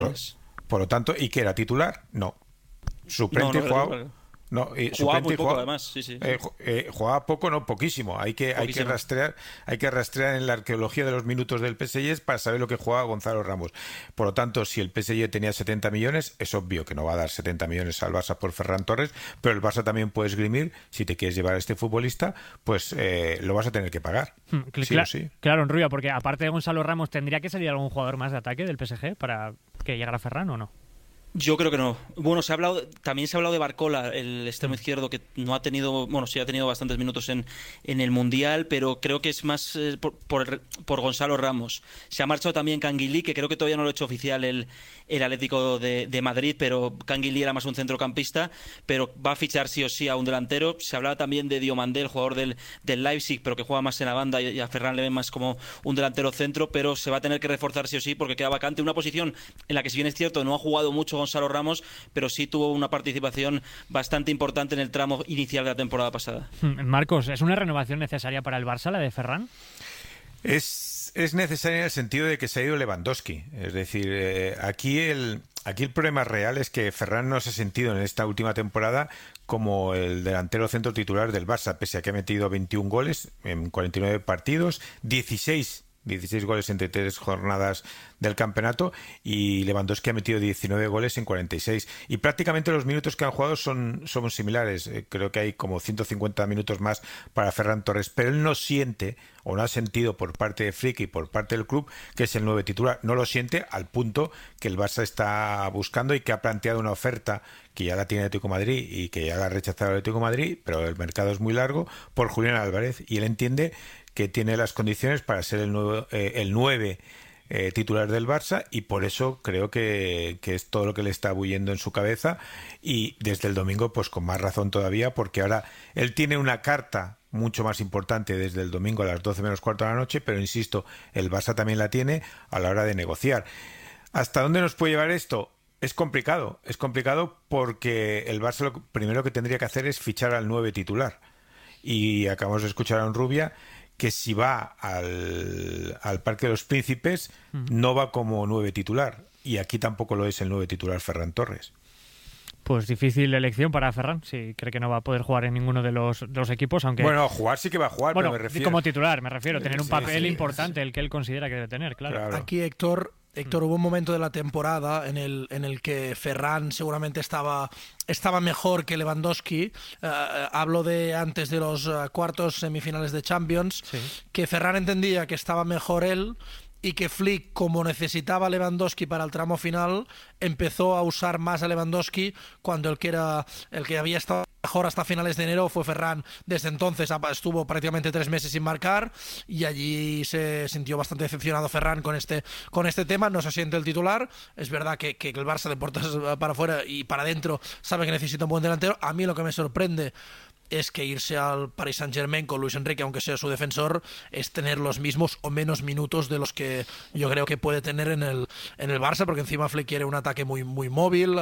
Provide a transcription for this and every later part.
Por lo tanto, ¿y qué era titular? No. No, Suplente no, jugaba. claro. No, Jugaba suplente muy y poco, jugaba, además, sí, sí. jugaba poco, no, poquísimo. Poquísimo. Hay que rastrear en la arqueología de los minutos del PSG para saber lo que juega Gonzalo Ramos. Por lo tanto, si el PSG tenía 70 millones, es obvio que no va a dar 70 millones al Barça por Ferran Torres, pero el Barça también puede esgrimir, si te quieres llevar a este futbolista, pues lo vas a tener que pagar. Sí o sí. Claro, en Rubia, porque aparte de Gonzalo Ramos, ¿tendría que salir algún jugador más de ataque del PSG para que llegara Ferran o no? Yo creo que no. Bueno, también se ha hablado de Barcola, el extremo izquierdo, que no ha tenido, bueno, sí ha tenido bastantes minutos en el Mundial, pero creo que es más por Gonzalo Ramos. Se ha marchado también Canguilí, que creo que todavía no lo ha hecho oficial el Atlético de Madrid, pero Canguilí era más un centrocampista, pero va a fichar sí o sí a un delantero. Se hablaba también de Diomandé, el jugador del Leipzig, pero que juega más en la banda, y a Ferran le ven más como un delantero centro, pero se va a tener que reforzar sí o sí porque queda vacante una posición en la que, si bien es cierto, no ha jugado mucho Gonzalo Ramos, pero sí tuvo una participación bastante importante en el tramo inicial de la temporada pasada. Marcos, ¿es una renovación necesaria para el Barça la de Ferran? Es necesaria en el sentido de que se ha ido Lewandowski. Es decir, aquí el problema real es que Ferran no se ha sentido en esta última temporada como el delantero centro titular del Barça, pese a que ha metido 21 goles en 49 partidos, 16 goles entre 3 jornadas del campeonato, y Lewandowski ha metido 19 goles en 46. Y prácticamente los minutos que han jugado son similares. Creo que hay como 150 minutos más para Ferran Torres, pero él no siente, o no ha sentido por parte de Flick y por parte del club, que es el 9 titular. No lo siente al punto que el Barça está buscando y que ha planteado una oferta que ya la tiene el Atlético de Madrid y que ya la ha rechazado el Atlético de Madrid, pero el mercado es muy largo, por Julián Álvarez, y él entiende que tiene las condiciones para ser el 9 titular del Barça, y por eso creo que es todo lo que le está bulliendo en su cabeza, y desde el domingo pues con más razón todavía, porque ahora él tiene una carta mucho más importante desde el domingo a las 12 menos cuarto de la noche, pero insisto, el Barça también la tiene a la hora de negociar. ¿Hasta dónde nos puede llevar esto? Es complicado porque el Barça lo primero que tendría que hacer es fichar al 9 titular, y acabamos de escuchar a un Rubia que si va al Parque de los Príncipes no va como 9 titular, y aquí tampoco lo es el 9 titular Ferran Torres. Pues difícil elección para Ferran, si cree que no va a poder jugar en ninguno de los equipos, aunque... Bueno, jugar sí que va a jugar, bueno, pero me refiero... como titular, me refiero, tener un papel sí, importante, el que él considera que debe tener, claro. Aquí, Héctor, hubo un momento de la temporada en el que Ferran seguramente estaba mejor que Lewandowski. Hablo de antes de los cuartos semifinales de Champions, Sí. que Ferran entendía que estaba mejor él, y que Flick, como necesitaba a Lewandowski para el tramo final, empezó a usar más a Lewandowski, cuando el que había estado mejor hasta finales de enero fue Ferran. Desde entonces estuvo prácticamente 3 meses sin marcar, y allí se sintió bastante decepcionado Ferran con este tema. No se siente el titular. Es verdad que el Barça, de puertas para afuera y para adentro, sabe que necesita un buen delantero. A mí lo que me sorprende es que irse al Paris Saint-Germain con Luis Enrique, aunque sea su defensor, es tener los mismos o menos minutos de los que yo creo que puede tener en el Barça, porque encima Flick quiere un ataque muy, muy móvil,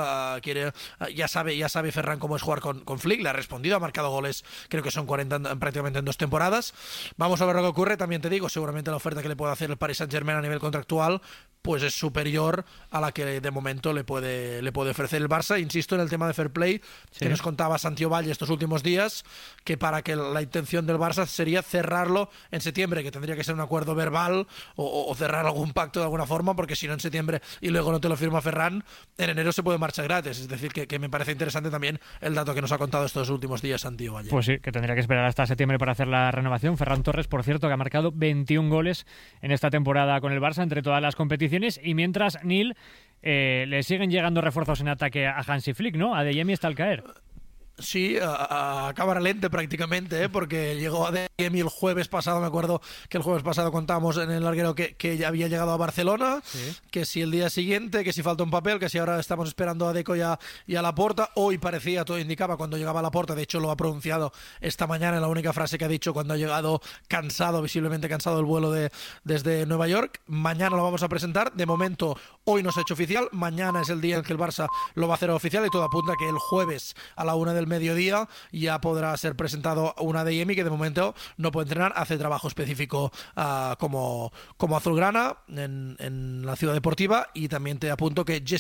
ya sabe Ferran cómo es jugar con Flick, le ha respondido, ha marcado goles, creo que son 40 prácticamente en 2 temporadas. Vamos a ver lo que ocurre. También te digo, seguramente la oferta que le puede hacer el Paris Saint-Germain a nivel contractual pues es superior a la que de momento le puede ofrecer el Barça. Insisto en el tema de fair play, Sí. que nos contaba Santiago Valle estos últimos días, que para que la intención del Barça sería cerrarlo en septiembre, que tendría que ser un acuerdo verbal o cerrar algún pacto de alguna forma, porque si no en septiembre y luego no te lo firma Ferran, en enero se puede marchar gratis. Es decir, que me parece interesante también el dato que nos ha contado estos últimos días Santiago Valle. Pues sí, que tendría que esperar hasta septiembre para hacer la renovación. Ferran Torres, por cierto, que ha marcado 21 goles en esta temporada con el Barça entre todas las competiciones, y mientras, Neil, le siguen llegando refuerzos en ataque a Hansi Flick, ¿no? A Adeyemi está al caer. Sí, a cámara lenta prácticamente, porque llegó a Adeyemi el jueves pasado. Me acuerdo que el jueves pasado contábamos en el larguero que ya había llegado a Barcelona, Sí. que si el día siguiente, que si falta un papel, que si ahora estamos esperando a Deco y a Laporta. Hoy parecía, todo indicaba, cuando llegaba a Laporta, de hecho lo ha pronunciado esta mañana en la única frase que ha dicho cuando ha llegado cansado, visiblemente cansado del vuelo desde Nueva York. Mañana lo vamos a presentar. De momento, hoy no se ha hecho oficial. Mañana es el día en que el Barça lo va a hacer oficial, y todo apunta que el jueves a la 1 del mediodía ya podrá ser presentado una ADM, que de momento no puede entrenar, hace trabajo específico como azulgrana en la Ciudad Deportiva. Y también te apunto que